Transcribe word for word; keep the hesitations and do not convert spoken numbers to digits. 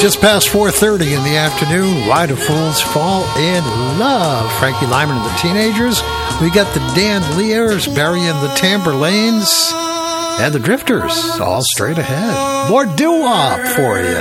Just past four thirty in the afternoon, Why Do Fools Fall in Love? Frankie Lyman and the Teenagers. We got the Dan Lears, Barry and the Tamberlanes, and the Drifters, all straight ahead. More doo-wop for you.